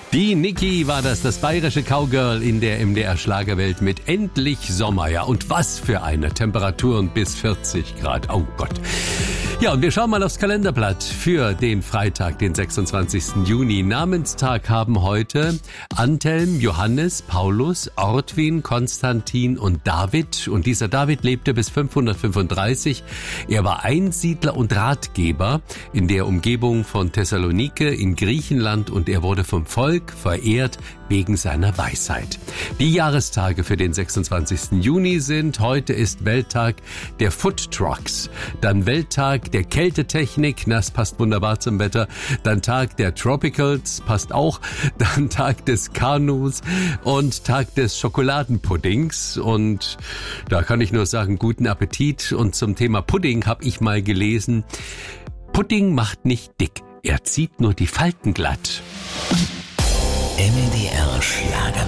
Die Niki war das bayerische Cowgirl in der MDR-Schlagerwelt mit Endlich Sommer. Ja, und was für eine Temperaturen bis 40 Grad. Oh Gott. Ja, und wir schauen mal aufs Kalenderblatt für den Freitag, den 26. Juni. Namenstag haben heute Antelm, Johannes, Paulus, Ortwin, Konstantin und David. Und dieser David lebte bis 535. Er war Einsiedler und Ratgeber in der Umgebung von Thessalonike in Griechenland und er wurde vom Volk verehrt wegen seiner Weisheit. Die Jahrestage für den 26. Juni sind: heute ist Welttag der Food Trucks, dann Welttag der Kältetechnik, das passt wunderbar zum Wetter, dann Tag der Tropicals, passt auch, dann Tag des Kanus und Tag des Schokoladenpuddings. Und da kann ich nur sagen, guten Appetit. Und zum Thema Pudding habe ich mal gelesen: Pudding macht nicht dick, er zieht nur die Falten glatt. MDR Schlager.